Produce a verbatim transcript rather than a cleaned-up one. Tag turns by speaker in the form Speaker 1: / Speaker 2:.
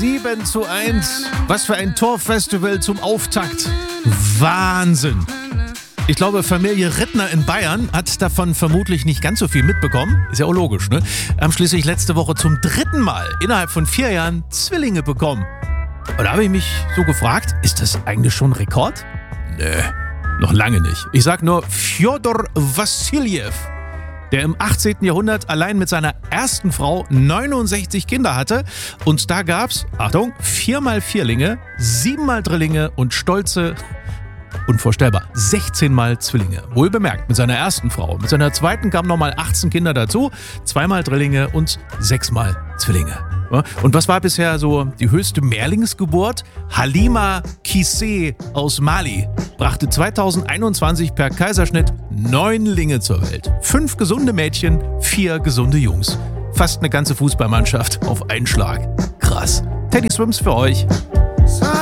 Speaker 1: sieben zu eins. Was für ein Torfestival zum Auftakt. Wahnsinn. Ich glaube, Familie Rittner in Bayern hat davon vermutlich nicht ganz so viel mitbekommen. Ist ja auch logisch, ne? Haben schließlich letzte Woche zum dritten Mal innerhalb von vier Jahren Zwillinge bekommen. Und da habe ich mich so gefragt, ist das eigentlich schon ein Rekord? Nö, noch lange nicht. Ich sag nur Fjodor Wassiljew, der im achtzehnten Jahrhundert allein mit seiner ersten Frau neunundsechzig Kinder hatte. Und da gab's, Achtung, viermal Vierlinge, siebenmal Drillinge und stolze, unvorstellbar, sechzehnmal Zwillinge. Wohl bemerkt, mit seiner ersten Frau. Mit seiner zweiten kamen nochmal achtzehn Kinder dazu, zweimal Drillinge und sechsmal Zwillinge. Und was war bisher so die höchste Mehrlingsgeburt? Halima Kissé aus Mali brachte zweitausendeinundzwanzig per Kaiserschnitt neun Linge zur Welt. Fünf gesunde Mädchen, vier gesunde Jungs. Fast eine ganze Fußballmannschaft auf einen Schlag. Krass. Teddy Swims für euch.